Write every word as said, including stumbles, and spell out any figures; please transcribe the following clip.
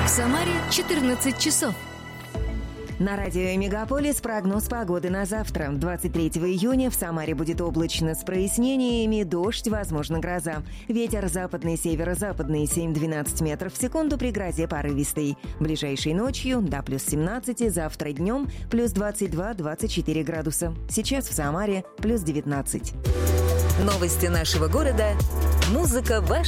Самаре четырнадцать часов. На радио «Мегаполис» прогноз погоды на завтра. двадцать третьего июня в Самаре будет облачно с прояснениями, дождь, возможно, гроза. Ветер западный, северо-западный семь-двенадцать метров в секунду при грозе порывистый. Ближайшей ночью до плюс семнадцать, завтра днем плюс двадцать два - двадцать четыре градуса. Сейчас в Самаре плюс девятнадцать. Новости нашего города. Музыка ваша.